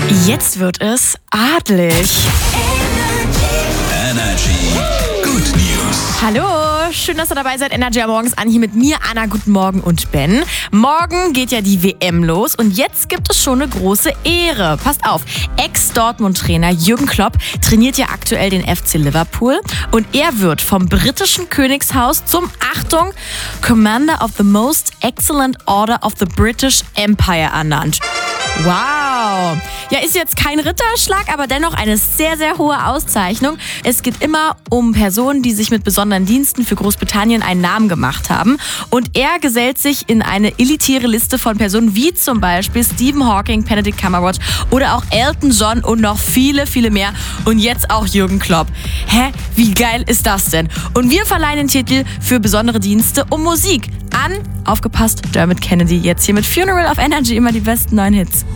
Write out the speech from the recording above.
Jetzt wird es adlig. Energy Good News. Hallo, schön, dass ihr dabei seid. Energy am Morgens an, hier mit mir, Anna. Guten Morgen und Ben. Morgen geht ja die WM los und jetzt gibt es schon eine große Ehre. Passt auf, Ex-Dortmund-Trainer Jürgen Klopp trainiert ja aktuell den FC Liverpool und er wird vom britischen Königshaus zum, Achtung, Commander of the Most Excellent Order of the British Empire ernannt. Wow! Ja, ist jetzt kein Ritterschlag, aber dennoch eine sehr, sehr hohe Auszeichnung. Es geht immer um Personen, die sich mit besonderen Diensten für Großbritannien einen Namen gemacht haben. Und er gesellt sich in eine elitäre Liste von Personen wie zum Beispiel Stephen Hawking, Benedict Cumberbatch oder auch Elton John und noch viele, viele mehr. Und jetzt auch Jürgen Klopp. Hä? Wie geil ist das denn? Und wir verleihen den Titel für besondere Dienste um Musik an, aufgepasst, Dermot Kennedy. Jetzt hier mit Funeral of Energy, immer die besten neuen Hits.